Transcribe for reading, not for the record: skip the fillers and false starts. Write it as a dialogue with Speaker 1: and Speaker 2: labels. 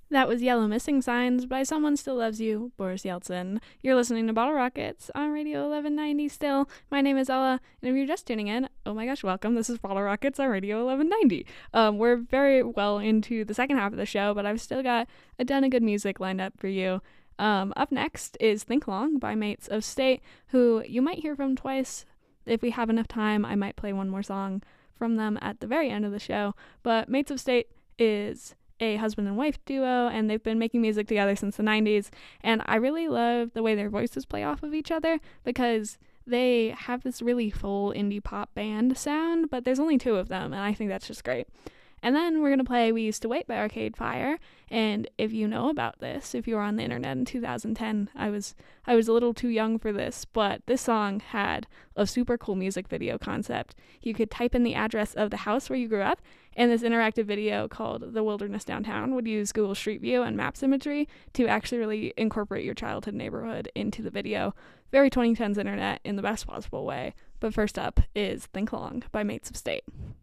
Speaker 1: That was Yellow Missing Signs by Someone Still Loves You, Boris Yeltsin. You're listening to Bottle Rockets on Radio 1190 still. My name is Ella, and if you're just tuning in, oh my gosh, welcome. This is Bottle Rockets on Radio 1190. We're very well into the second half of the show, but I've still got a ton of good music lined up for you. Up next is Think Long by Mates of State, who you might hear from twice. If we have enough time, I might play one more song from them at the very end of the show. But Mates of State is a husband and wife duo, and they've been making music together since the 90s, and I really love the way their voices play off of each other because they have this really full indie pop band sound, but there's only two of them, and I think that's just great. And then we're going to play We Used to Wait by Arcade Fire. And if you know about this, if you were on the internet in 2010, I was a little too young for this, but this song had a super cool music video concept. You could type in the address of the house where you grew up, and this interactive video called The Wilderness Downtown would use Google Street View and Maps imagery to actually really incorporate your childhood neighborhood into the video. Very 2010s internet in the best possible way. But first up is Think Long by Mates of State.